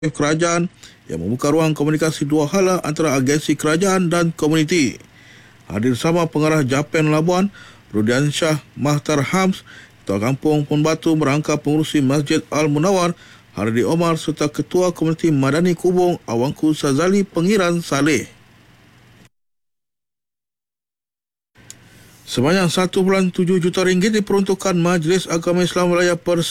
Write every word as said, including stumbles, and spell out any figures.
kerajaan yang membuka ruang komunikasi dua hala antara agensi kerajaan dan komuniti. Hadir sama pengarah Japan Labuan, Rudiansyah Mahtar Hams, Ketua Kampung Pun Batu merangka pengurusi Masjid Al-Munawar, Hardi Omar serta Ketua Komuniti Madani Kubung Awangku Sazali Pengiran Saleh. Sebanyak satu perpuluhan tujuh juta ringgit diperuntukkan Majlis Agama Islam Wilayah Pers